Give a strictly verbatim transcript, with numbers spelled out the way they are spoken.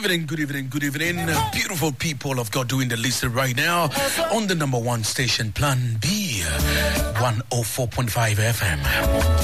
evening, good evening, good evening. Beautiful people of God doing the listen right now on the number one station, Plan B, one oh four point five F M.